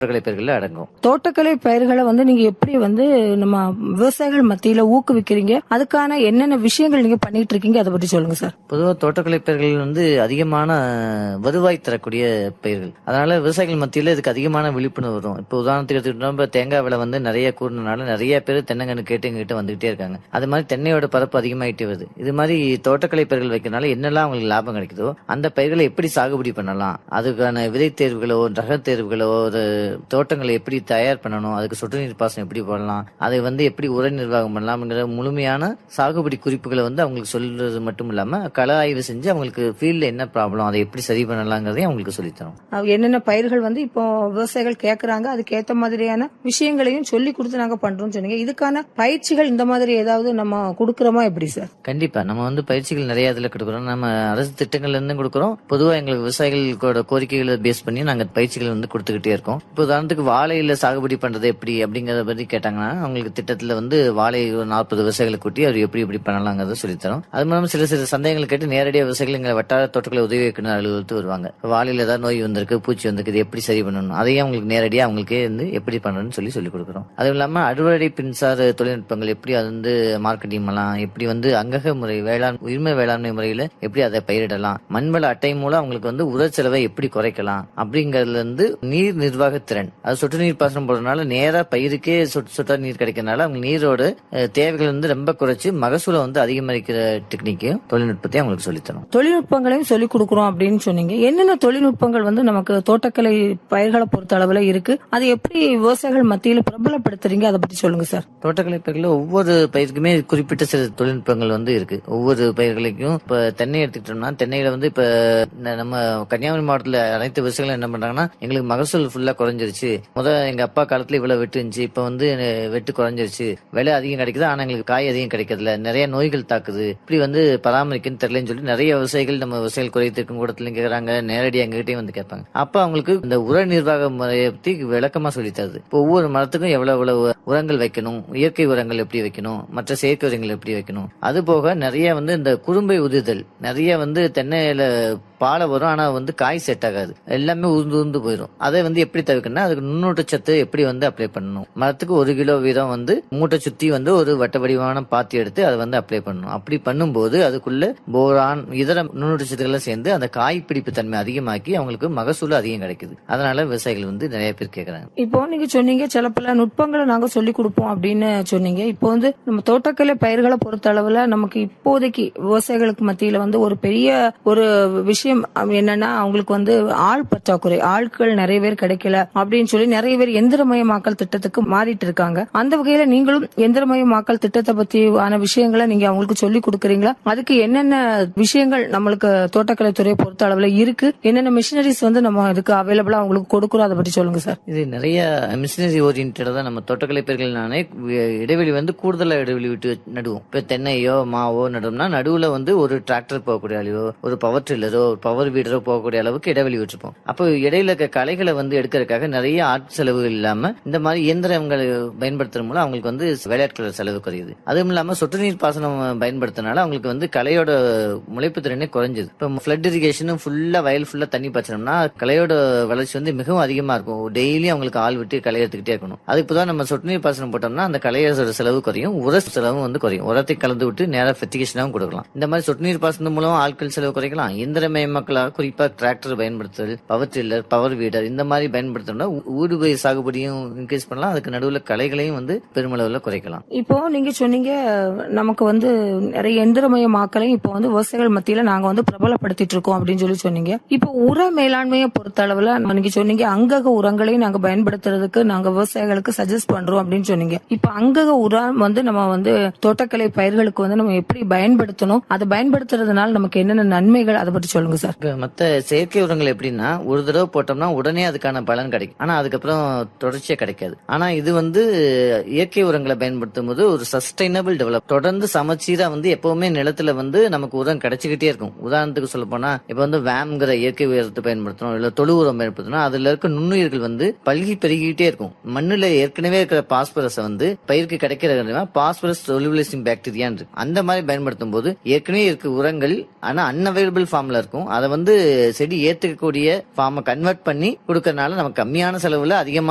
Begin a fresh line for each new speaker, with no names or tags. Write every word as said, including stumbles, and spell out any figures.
தோட்டக்கலை பயிர்கள் அடங்கும்.
தோட்டக்கலை பயிர்களை வந்து நீங்க எப்படி வந்து நம்ம விவசாயிகள் மத்தியில ஊக்குவிக்கிறீங்க, அதுக்கான என்னென்ன விஷயங்கள் நீங்க பண்ணிட்டு இருக்கீங்க, அதை பற்றி சொல்லுங்க சார்.
பொதுவாக தோட்டக்கலை பயிர்கள் வந்து அதிகமான வருவாய் தரக்கூடிய பயிர்கள். அதனால விவசாயிகள் மத்தியில இதுக்கு அதிகமான விழிப்புணர்வு வரும். இப்போ உதாரணத்துக்கு எடுத்துக்கிட்டோம், இப்போ தேங்காய் விலை வந்து நிறைய கூடுனால நிறைய பேர் தென்னங்கன்று கேட்டு எங்கிட்ட வந்துகிட்டே இருக்காங்க. அது மாதிரி தென்னையோட பரப்பு அதிகமாயிட்டே வருது. இது மாதிரி தோட்டக்கலை பயிர்கள் வைக்கிறதுனால என்னெல்லாம் அவங்களுக்கு லாபம் கிடைக்குதோ அந்த பயிர்களை எப்படி சாகுபடி பண்ணலாம், அதுக்கான விதை தேர்வுகளோ ரக தேர்வுகளோ ஒரு தோட்டங்களை எப்படி தயார் பண்ணணும், அதுக்கு சொட்டு நீர் பாசனம் எப்படி போடலாம், அதை வந்து எப்படி உர நிர்வாகம் பண்ணலாம்ங்கிற முழுமையான சாகுபடி குறிப்புகளை வந்து அவங்களுக்கு சொல்றது மட்டும் இல்லாம கள ஆய்வு செஞ்சு அவங்களுக்கு ஃபீல்ட்ல என்ன ப்ராப்ளம் அதை எப்படி சரி பண்ணலாங்கிறதையும் அவங்களுக்கு சொல்லித்தரும்.
என்னென்ன பயிர்கள் வந்து இப்போ விவசாயிகள் கேட்கறாங்க, அதுக்கு ஏத்த மாதிரியான விஷயங்களையும் சொல்லி கொடுத்து நாங்க பண்றோம்னு சொன்னீங்க. இதுக்கான பயிற்சிகள் இந்த மாதிரி ஏதாவது நம்ம கொடுக்கறோமா எப்படி சார்?
கண்டிப்பா நம்ம வந்து பயிற்சிகள் நிறைய இதுல கொடுக்கறோம். நம்ம அரசு திட்டங்கள்ல இருந்து கொடுக்கறோம். பொதுவா எங்களுக்கு விவசாயிகளோட கோரிக்கைகளை பேஸ் பண்ணி நாங்க பயிற்சிகள் வந்து கொடுத்துக்கிட்டே இருக்கோம். இப்போ உதாரணத்துக்கு வாழையில சாகுபடி பண்றது எப்படி அப்படிங்கறத பத்தி கேட்டாங்கன்னா அவங்களுக்கு திட்டத்துல வந்து வாழை ஒரு நாற்பது விவசாயிகளை கூட்டி அவர் எப்படி எப்படி பண்ணலாங்கிறத சொல்லித்தரோம். அது மூலம் சில சில சந்தேகங்களை கேட்டு நேரடியாக விவசாயிகள் எங்க வட்டார தோட்டக்கலை உதவி இயக்குனர் அலுவலகத்துக்கு வருவாங்க. வாழையில ஏதாவது நோய் வந்திருக்கு, பூச்சி வந்திருக்கு, இது எப்படி சரி பண்ணணும், அதையும் அவங்களுக்கு நேரடியாக அவங்களுக்கே வந்து எப்படி பண்ணணும்னு சொல்லி சொல்லிக் கொடுக்குறோம். அதுவும் இல்லாம அறுவடை பின்சார் தொழில்நுட்பங்கள் எப்படி அது வந்து மார்க்கெட்டிங் பண்ணலாம், எப்படி வந்து அங்கக முறை வேளாண் உரிமை வேளாண்மை முறையில எப்படி அதை பயிரிடலாம், மண்வள அட்டை மூலம் அவங்களுக்கு வந்து உர செலவை எப்படி குறைக்கலாம் அப்படிங்கறதுல இருந்து நீர் நிர்வாக திறன், அது சொட்டு நீர் பாசனம் போடுறதுனால நேரா பயிருக்கே சொட்டு சொட்டா நீர் கிடைக்கிறதுனால அவங்க நீரோட தேவைகள் வந்து ரொம்ப குறைச்சு மகசூலை வந்து அதிகரிக்கிற டெக்னிக்கையும் தொழில்நுட்பத்தையும் அவங்களுக்கு சொல்லித்தரும்.
தொழில்நுட்பங்களையும் சொல்லிக் கொடுக்குறோம் அப்படின்னு சொன்னீங்க. என்னென்ன தொழில்நுட்பங்கள் வந்து நமக்கு தோட்டக்கலை பயிர்களை பொறுத்த அளவுல இருக்கு, அது எப்படி விவசாயிகள் மத்தியில பிரபலப்படுத்துறீங்க, அதை பத்தி சொல்லுங்க சார்.
தோட்டக்கலை பயிர்கள் ஒவ்வொரு பயிருக்குமே குறிப்பிட்ட சில தொழில்நுட்பங்கள் வந்து இருக்கு. ஒவ்வொரு பயிர்களுக்கும் இப்ப தென்னை எடுத்துக்கிட்டோம்னா தென்னையில வந்து இப்ப நம்ம கன்னியாகுமரி மாவட்டத்துல அனைத்து விவசாயிகளும் என்ன பண்றாங்கன்னா எங்களுக்கு மகசூல் ஃபுல்லா குறைஞ்சிருச்சு, முத எங்க அப்பா காலத்துல இவ்வளவு வெட்டு இருந்துச்சு, இப்ப வந்து வெட்டு குறைஞ்சிருச்சு, விலை அதிகம் கிடைக்குது ஆனா எங்களுக்கு காய் அதிகம் கிடைக்கிறதுல, நிறைய நோய்கள் தாக்குது, இப்படி வந்து பராமரிக்கன்னு தெரியலன்னு சொல்லி நிறைய விவசாயிகள் நம்ம விவசாயிகள் குறைத்திருக்கும் கூடத்துல கேக்குறாங்க, நேரடியாக எங்ககிட்டயும் வந்து கேட்பாங்க. அப்ப அவங்களுக்கு இந்த உர நிர்வாக முறையை பத்தி விளக்கமா சொல்லி தருது. இப்போ ஒவ்வொரு மரத்துக்கும் எவ்வளவு எவ்வளவு உரங்கள் வைக்கணும், இயற்கை உரங்கள் எப்படி வைக்கணும், மற்ற செயற்கை உரங்கள் எப்படி வைக்கணும், அது போக நிறைய வந்து இந்த குறும்பை உதிர்தல், நிறைய வந்து தென்னையில பாலை வரும் ஆனா வந்து காய் செட் ஆகாது, எல்லாமே உருந்து உருந்து போயிடும். அதை வந்து எப்படி தவிர்க்கணும்னா அதுக்கு நுண்ணூட்டச்சத்து எப்படி வந்து அப்ளை பண்ணணும், மரத்துக்கு ஒரு கிலோ வீதம் வந்து மூட்டை சுத்தி வந்து ஒரு வட்ட வடிவான பாத்தி எடுத்து அதை வந்து அப்ளை பண்ணணும். அப்படி பண்ணும்போது அதுக்குள்ள போரான் இதர நுண்ணூட்டச்சத்துக்களை சேர்ந்து அந்த காய் பிடிப்பு தன்மை அதிகமாக்கி அவங்களுக்கு மகசூல் அதிகம் கிடைக்குது. அதனால விவசாயிகள் வந்து நிறைய பேர் கேட்கறாங்க.
இப்போ நீங்க சொன்னீங்க சில பல நுட்பங்களை நாங்க சொல்லி கொடுப்போம் அப்படின்னு சொன்னீங்க. இப்போ வந்து நம்ம தோட்டக்கலை பயிர்களை பொறுத்த அளவுல நமக்கு இப்போதைக்கு விவசாயிகளுக்கு மத்தியில வந்து ஒரு பெரிய ஒரு விஷயம் என்னன்னா அவங்களுக்கு வந்து ஆள் பற்றாக்குறை, ஆட்கள் நிறைய பேர் கிடைக்கல அப்படின்னு சொல்லி நிறைய பேர் எந்திரமயமாக்கல் திட்டத்துக்கு மாறிட்டு இருக்காங்க. அந்த வகையில நீங்களும் எந்திரமயமாக்கல் திட்டத்தை பத்தியான விஷயங்களை நீங்க அவங்களுக்கு சொல்லி கொடுக்கறீங்களா? அதுக்கு என்னென்ன விஷயங்கள் நம்மளுக்கு தோட்டக்கலை துறையை பொறுத்த அளவுல இருக்கு, என்னென்ன மிஷினரிஸ் வந்து நம்ம இதுக்கு அவைலபிளா அவங்களுக்கு கொடுக்குறோம், அதை பத்தி சொல்லுங்க சார்.
இது நிறைய மிஷினரி ஓரியன்டா தான் நம்ம தோட்டக்கலை பயிர்கள் நானே இடைவெளி வந்து கூடுதலா இடைவெளி விட்டு நடுவோம். இப்ப தென்னையோ மாவோ நடுவோம்னா நடுவுல வந்து ஒரு டிராக்டர் போகக்கூடிய அளவோ ஒரு பவர் டில்லரோ பவர் வீடரோ போகக்கூடிய அளவுக்கு இடைவெளி விட்டுருப்போம். அப்போ இடையில இருக்க களைகளை வந்து எடுக்கிறதுக்காக நிறைய ஆட் செலவு இல்லாம இந்த மாதிரி இயந்திரங்களை பயன்படுத்துற மூலம் அவங்களுக்கு வந்து விளையாட்டுகள செலவு குறையுது. அதுவும் இல்லாம சொட்டு நீர் பாசனம் பயன்படுத்தினால அவங்களுக்கு வந்து களையோட முளைப்பு திறனே குறைஞ்சது. இப்போ ஃபிளட் இரிகேஷனும் ஃபுல்லா வயல் ஃபுல்லா தண்ணி பாய்ச்சனோம்னா களையோட வளர்ச்சி வந்து மிகவும் அதிகமா இருக்கும். டெய்லி அவங்களுக்கு ஆள் விட்டு களை எடுத்துக்கிட்டே இருக்கணும். அதுக்கு தான் நம்ம சொட்டு நீர் பாசனம் போட்டோம்னா அந்த களையோட செலவு குறையும், உர செலவும் வந்து குறையும். உரத்தை கலந்து விட்டு நேரா ஃபெர்டிகேஷனாவும் கொடுக்கலாம். இந்த மாதிரி சொட்டு நீர் பாசனம் மூலம் ஆட்கள் செலவு குறைக்கலாம். இயந்திரமய மக்களாக குறிப்பா டிராக்டர் பயன்படுத்துதல், பவர் டில்லர், பவர் வீடர் இந்த மாதிரி பயன்படுத்தணும்னா ஊடுபயிர் சாகுபடியும் இன்க்ரீஸ் பண்ணலாம். அதுக்கு நடுவில் களைகளையும் வந்து பெருமளவுல குறைக்கலாம்.
இப்போ நீங்க சொன்னீங்க நமக்கு வந்து நிறைய எந்திரமயமாக்கலையும் இப்போ வந்து விவசாயிகள் மத்தியில நாங்க வந்து பிரபலப்படுத்திட்டு இருக்கோம் அப்படின்னு சொல்லி சொன்னீங்க. இப்போ உர மேலாண்மையை பொறுத்த அளவுல நீங்க சொன்னீங்க அங்கக உரங்களையும் நாங்க பயன்படுத்துறதுக்கு நாங்க விவசாயிகளுக்கு சஜஸ்ட் பண்றோம் அப்படின்னு சொன்னீங்க. இப்ப அங்கக உரம் வந்து நம்ம வந்து தோட்டக்கலை பயிர்களுக்கு வந்து நம்ம எப்படி பயன்படுத்தணும், அதை பயன்படுத்துறதுனால நமக்கு என்னென்ன நன்மைகள், அதை பற்றி சொல்லுங்க சார்.
மத்த செயற்கை உரங்கள் எப்படின்னா ஒரு தடவை போட்டோம்னா உடனே அதுக்கான பலன் கிடைக்கும், ஆனா அதுக்கப்புறம் தொடர்ச்சியா கிடைக்காது. ஆனா இது வந்து இயற்கை உரங்களை பயன்படுத்தும் போது ஒரு சஸ்டைனபிள் டெவலப், தொடர்ந்து சமச்சீரா வந்து எப்பவுமே நிலத்துல வந்து நமக்கு உரம் கிடைச்சுக்கிட்டே இருக்கும். உதாரணத்துக்கு சொல்ல போனா இப்ப வந்து வேம்ங்கிற இயற்கை உரத்தை பயன்படுத்தணும், இல்ல தொழு உரம் பயன்படுத்தணும், அதுல இருக்க நுண்ணுயிர்கள் வந்து பல்கி பெருகிட்டே இருக்கும். மண்ணுல ஏற்கனவே இருக்கிற பாஸ்பரஸ் வந்து பயிருக்கு கிடைக்கிற பாஸ்பரஸ் சொலுபிலைசிங் பாக்டீரியா இருக்கு. அந்த மாதிரி பயன்படுத்தும் போது ஏற்கனவே இருக்க உரங்கள் ஆனா அன்அவைலபிள் ஃபார்ம்ல இருக்கும், அதை வந்து செடி ஏத்துக்கக்கூடிய ஃபார்மை கன்வெர்ட் பண்ணி கொடுக்கறதுனால நமக்கு கம்மியான செலவுல அதிகமான